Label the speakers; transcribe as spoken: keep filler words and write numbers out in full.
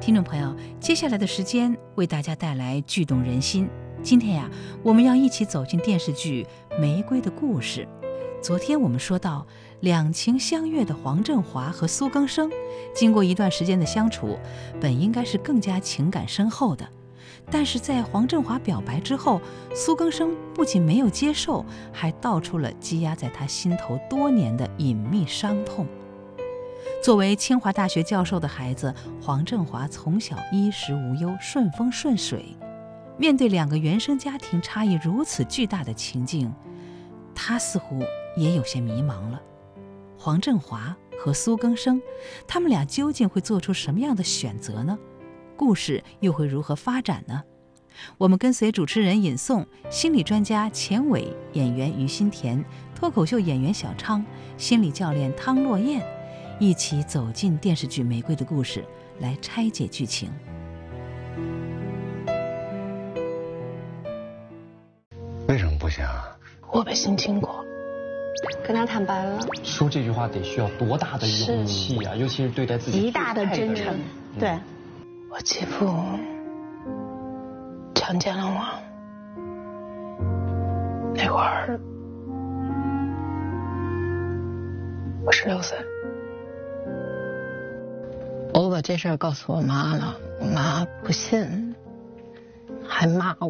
Speaker 1: 听众朋友，接下来的时间为大家带来剧动人心。今天呀，我们要一起走进电视剧《玫瑰的故事》。昨天我们说到，两情相悦的黄振华和苏更生，经过一段时间的相处，本应该是更加情感深厚的。但是在黄振华表白之后，苏更生不仅没有接受，还道出了积压在他心头多年的隐秘伤痛。作为清华大学教授的孩子，黄振华从小衣食无忧，顺风顺水。面对两个原生家庭差异如此巨大的情境，他似乎也有些迷茫了。黄振华和苏更生，他们俩究竟会做出什么样的选择呢？故事又会如何发展呢？我们跟随主持人尹颂、心理专家钱伟、演员于心田、脱口秀演员小昌、心理教练汤洛燕，一起走进电视剧《玫瑰的故事》，来拆解剧情。
Speaker 2: 为什么不行啊？
Speaker 3: 我被性侵过，
Speaker 4: 跟他坦白了。
Speaker 5: 说这句话得需要多大的勇气啊！尤其是对待自己
Speaker 4: 极大的真诚。对，
Speaker 3: 我继父强奸了我，那会儿我十六岁。我把这事儿告诉我妈了，我妈不信，还骂我。